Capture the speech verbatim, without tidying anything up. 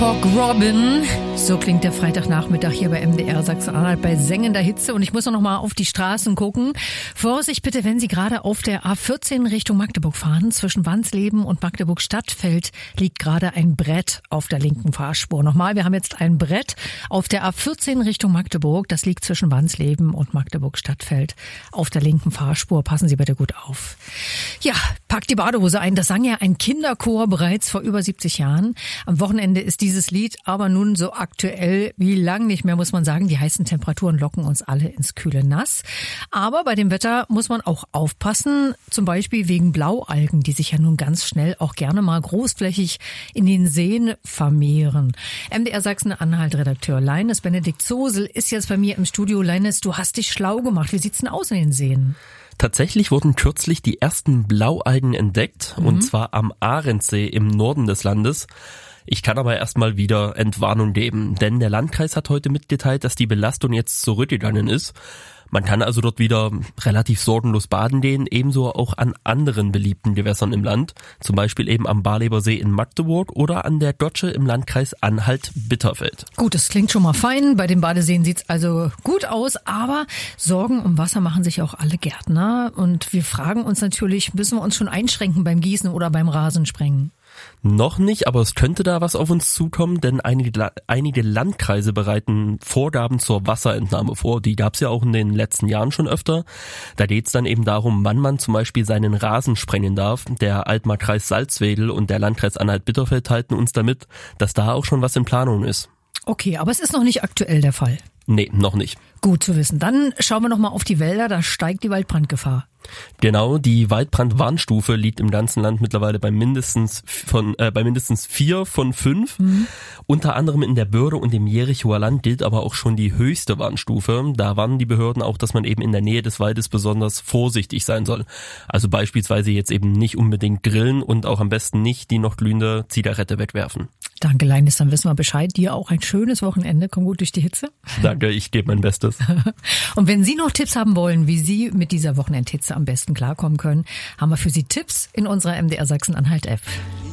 Bock Robin, so klingt der Freitagnachmittag hier bei M D R Sachsen-Anhalt bei sengender Hitze. Und ich muss noch mal auf die Straßen gucken. Vorsicht bitte, wenn Sie gerade auf der A vierzehn Richtung Magdeburg fahren. Zwischen Wansleben und Magdeburg-Stadtfeld liegt gerade ein Brett auf der linken Fahrspur. Nochmal, wir haben jetzt ein Brett auf der A vierzehn Richtung Magdeburg. Das liegt zwischen Wansleben und Magdeburg-Stadtfeld auf der linken Fahrspur. Passen Sie bitte gut auf. Ja, packt die Badehose ein. Das sang ja ein Kinderchor bereits vor über siebzig Jahren. Am Wochenende ist dieses Lied aber nun so aktuell wie lang nicht mehr, muss man sagen. Die heißen Temperaturen locken uns alle ins kühle Nass. Aber bei dem Wetter muss man auch aufpassen, zum Beispiel wegen Blaualgen, die sich ja nun ganz schnell auch gerne mal großflächig in den Seen vermehren. M D R Sachsen-Anhalt-Redakteur Leines Benedikt Zosel ist jetzt bei mir im Studio. Leines, du hast dich schlau gemacht. Wie sieht's denn aus in den Seen? Tatsächlich wurden kürzlich die ersten Blaualgen entdeckt, mhm. und zwar am Ahrensee im Norden des Landes. Ich kann aber erstmal wieder Entwarnung geben, denn der Landkreis hat heute mitgeteilt, dass die Belastung jetzt zurückgegangen ist. Man kann also dort wieder relativ sorgenlos baden gehen, ebenso auch an anderen beliebten Gewässern im Land, zum Beispiel eben am Barlebersee in Magdeburg oder an der Gotsche im Landkreis Anhalt-Bitterfeld. Gut, das klingt schon mal fein. Bei den Badeseen sieht's also gut aus, aber Sorgen um Wasser machen sich auch alle Gärtner. Und wir fragen uns natürlich, müssen wir uns schon einschränken beim Gießen oder beim Rasensprengen? Noch nicht, aber es könnte da was auf uns zukommen, denn einige, einige Landkreise bereiten Vorgaben zur Wasserentnahme vor. Die gab es ja auch in den letzten Jahren schon öfter. Da geht es dann eben darum, wann man zum Beispiel seinen Rasen sprengen darf. Der Altmark-Kreis Salzwedel und der Landkreis Anhalt-Bitterfeld halten uns damit, dass da auch schon was in Planung ist. Okay, aber es ist noch nicht aktuell der Fall. Nee, noch nicht. Gut zu wissen. Dann schauen wir noch mal auf die Wälder, da steigt die Waldbrandgefahr. Genau, die Waldbrandwarnstufe liegt im ganzen Land mittlerweile bei mindestens von äh, bei mindestens vier von fünf. Mhm. Unter anderem in der Börde und im Jerichoer Land gilt aber auch schon die höchste Warnstufe. Da warnen die Behörden auch, dass man eben in der Nähe des Waldes besonders vorsichtig sein soll. Also beispielsweise jetzt eben nicht unbedingt grillen und auch am besten nicht die noch glühende Zigarette wegwerfen. Danke, Leines, dann wissen wir Bescheid. Dir auch ein schönes Wochenende. Komm gut durch die Hitze. Danke, ich gebe mein Bestes. Und wenn Sie noch Tipps haben wollen, wie Sie mit dieser Wochenendhitze am besten klarkommen können, haben wir für Sie Tipps in unserer M D R Sachsen-Anhalt-App.